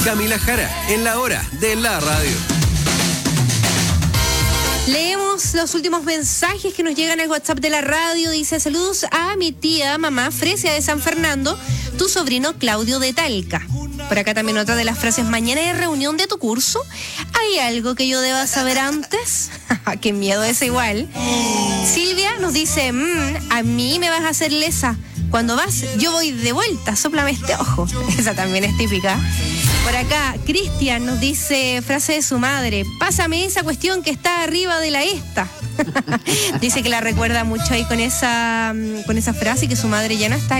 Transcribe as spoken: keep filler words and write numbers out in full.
Camila Jara, en la hora de la radio. Leemos los últimos mensajes que nos llegan al WhatsApp de la radio. Dice: saludos a mi tía, mamá Fresia de San Fernando, tu sobrino Claudio de Talca. Por acá también otra de las frases: mañana hay reunión de tu curso. ¿Hay algo que yo deba saber antes? Qué miedo ese igual. Silvia nos dice: mmm, a mí me vas a hacer lesa. Cuando vas, yo voy de vuelta, sóplame este ojo. Esa también es típica. Por acá, Cristian nos dice, frase de su madre: pásame esa cuestión que está arriba de la esta. Dice que la recuerda mucho ahí con esa, con esa frase y que su madre ya no está